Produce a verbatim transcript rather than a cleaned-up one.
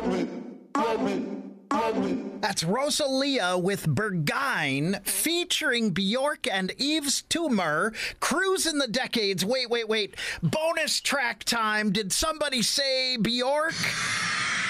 That's Rosalia with Berghain, featuring Bjork and Yves Tumor. Cruise in the Decades. Wait, wait, wait. Bonus track time. Did somebody say Bjork?